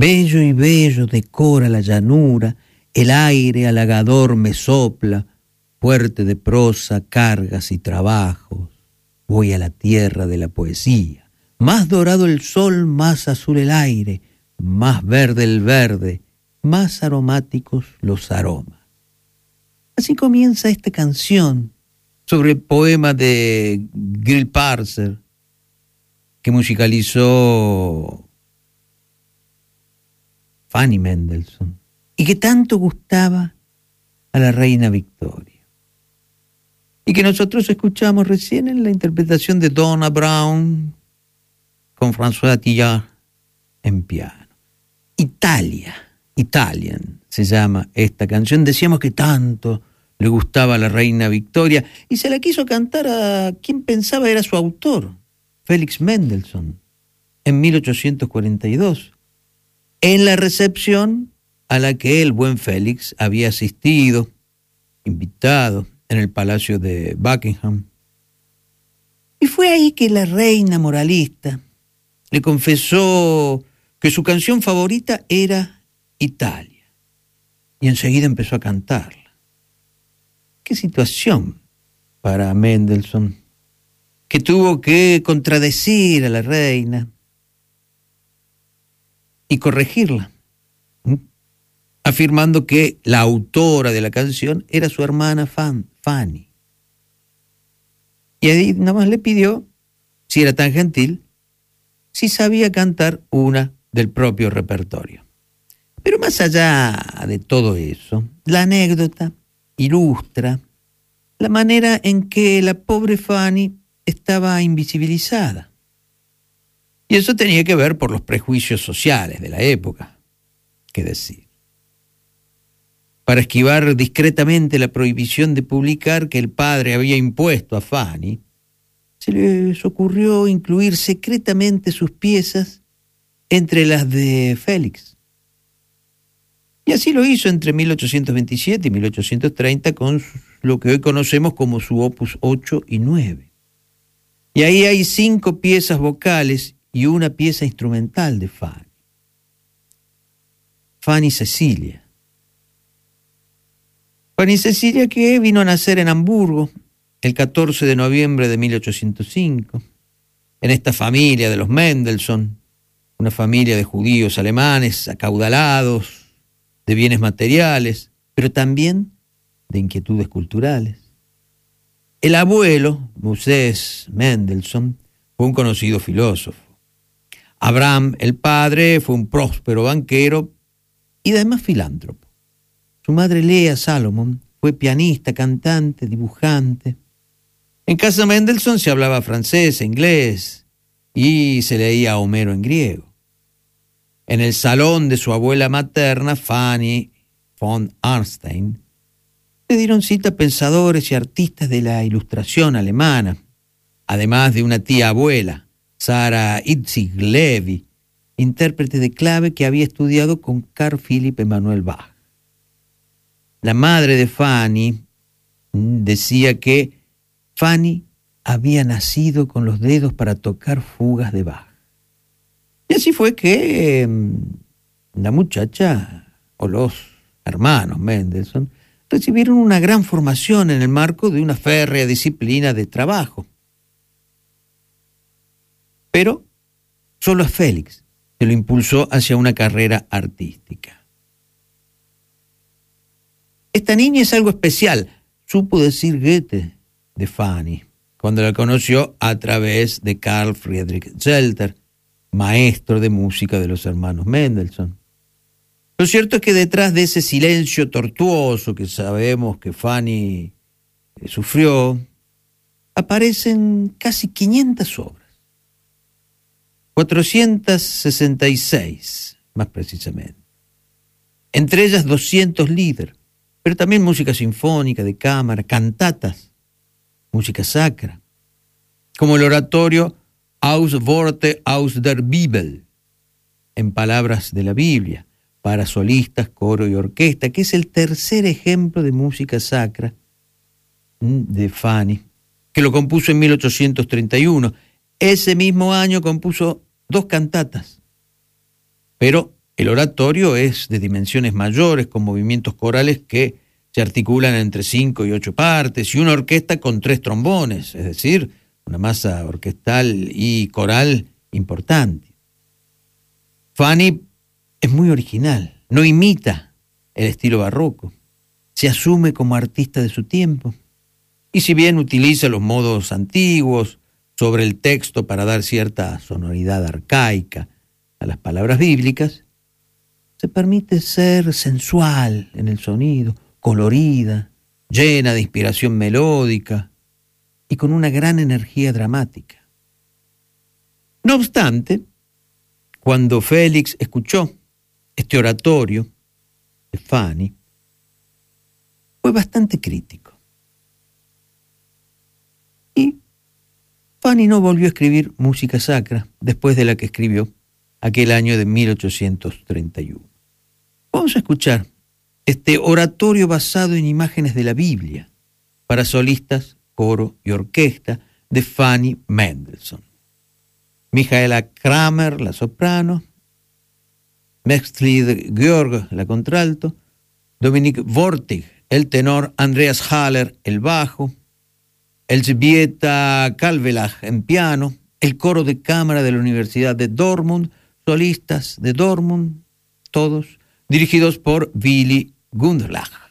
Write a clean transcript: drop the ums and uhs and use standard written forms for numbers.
Bello y bello decora la llanura, el aire halagador me sopla, fuerte de prosa, cargas y trabajos. Voy a la tierra de la poesía. Más dorado el sol, más azul el aire, más verde el verde, más aromáticos los aromas. Así comienza esta canción sobre el poema de Grill Parser que musicalizó Fanny Mendelssohn y que tanto gustaba a la reina Victoria y que nosotros escuchamos recién en la interpretación de Donna Brown con François Attillard en piano. Italian se llama esta canción. Decíamos que tanto le gustaba a la reina Victoria y se la quiso cantar a quien pensaba era su autor, Félix Mendelssohn, en 1842, en la recepción a la que el buen Félix había asistido, invitado, en el Palacio de Buckingham. Y fue ahí que la reina moralista le confesó que su canción favorita era Italia, y enseguida empezó a cantarla. Qué situación para Mendelssohn, que tuvo que contradecir a la reina y corregirla, afirmando que la autora de la canción era su hermana Fanny. Y ahí nada más le pidió, si era tan gentil, si sabía cantar una del propio repertorio. Pero más allá de todo eso, la anécdota ilustra la manera en que la pobre Fanny estaba invisibilizada. Y eso tenía que ver por los prejuicios sociales de la época, qué decir. Para esquivar discretamente la prohibición de publicar que el padre había impuesto a Fanny, se les ocurrió incluir secretamente sus piezas entre las de Félix. Y así lo hizo entre 1827 y 1830 con lo que hoy conocemos como su opus 8 y 9. Y ahí hay 5 piezas vocales y una pieza instrumental de Fanny. Fanny Cecilia. Fanny Cecilia, que vino a nacer en Hamburgo el 14 de noviembre de 1805, en esta familia de los Mendelssohn, una familia de judíos alemanes acaudalados, de bienes materiales, pero también de inquietudes culturales. El abuelo, Moses Mendelssohn, fue un conocido filósofo. Abraham, el padre, fue un próspero banquero y además filántropo. Su madre Lea Salomon fue pianista, cantante, dibujante. En casa Mendelssohn se hablaba francés, inglés y se leía Homero en griego. En el salón de su abuela materna, Fanny von Arnstein, le dieron cita pensadores y artistas de la Ilustración alemana, además de una tía abuela, Sarah Itzig Levy, intérprete de clave que había estudiado con Carl Philipp Emanuel Bach. La madre de Fanny decía que Fanny había nacido con los dedos para tocar fugas de Bach. Y así fue que la muchacha o los hermanos Mendelssohn recibieron una gran formación en el marco de una férrea disciplina de trabajo. Pero solo a Félix se lo impulsó hacia una carrera artística. Esta niña es algo especial, supo decir Goethe de Fanny, cuando la conoció a través de Carl Friedrich Zelter, maestro de música de los hermanos Mendelssohn. Lo cierto es que detrás de ese silencio tortuoso que sabemos que Fanny sufrió, aparecen casi 500 obras. 466, más precisamente. Entre ellas 200 Lieder, pero también música sinfónica, de cámara, cantatas, música sacra, como el oratorio Aus Worte aus der Bibel, en palabras de la Biblia, para solistas, coro y orquesta, que es el tercer ejemplo de música sacra de Fanny, que lo compuso en 1831. Ese mismo año compuso 2 cantatas, pero El oratorio es de dimensiones mayores, con movimientos corales que se articulan entre 5 y 8 partes, y una orquesta con 3 trombones, es decir, una masa orquestal y coral importante. Fanny es muy original, no imita el estilo barroco, se asume como artista de su tiempo, y si bien utiliza los modos antiguos sobre el texto para dar cierta sonoridad arcaica a las palabras bíblicas, se permite ser sensual en el sonido, colorida, llena de inspiración melódica y con una gran energía dramática. No obstante, cuando Félix escuchó este oratorio de Fanny, fue bastante crítico. Y Fanny no volvió a escribir música sacra después de la que escribió aquel año de 1831. Vamos a escuchar este oratorio basado en imágenes de la Biblia para solistas, coro y orquesta de Fanny Mendelssohn. Michaela Kramer, la soprano, Mextlied Georg, la contralto, Dominik Wortig, el tenor, Andreas Haller, el bajo, Elzbieta Kalvelach en piano, el coro de cámara de la Universidad de Dortmund, solistas de Dortmund, todos dirigidos por Willy Gundelach.